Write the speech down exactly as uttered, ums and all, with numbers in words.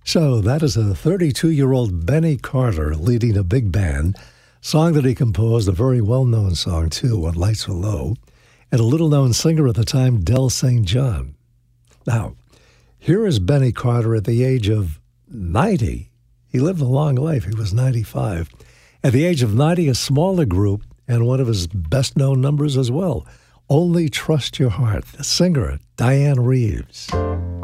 So that is a thirty-two-year-old Benny Carter leading a big band, song that he composed, a very well-known song, too, When Lights Were Low, and a little-known singer at the time, Del Saint John. Now, here is Benny Carter at the age of ninety. He lived a long life. He was ninety-five. At the age of ninety, a smaller group, and one of his best-known numbers as well, Only Trust Your Heart, the singer, Diane Reeves.